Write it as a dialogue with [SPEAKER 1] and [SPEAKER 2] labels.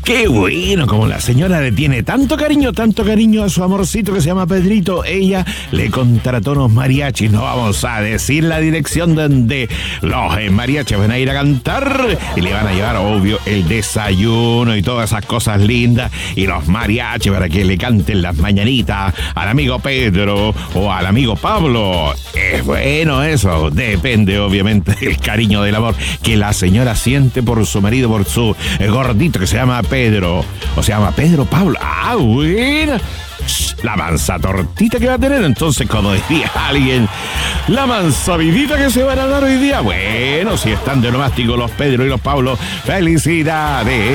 [SPEAKER 1] Qué bueno, como la señora le tiene tanto cariño a su amorcito que se llama Pedrito, ella le contrató unos mariachis. No vamos a decir la dirección donde los mariachis van a ir a cantar y le van a llevar, obvio, el desayuno y todas esas cosas lindas y los mariachis para que le canten las mañanitas al amigo Pedro o al amigo Pablo. Es bueno eso, depende obviamente del cariño, del amor que la señora siente por su marido, por su gordito que se llama Pedro, o se llama Pedro Pablo. Ah, bueno. La mansa tortita que va a tener, entonces, como decía alguien, la mansa vidita que se van a dar hoy día. Bueno, si están de nomástico los Pedro y los Pablo, felicidades.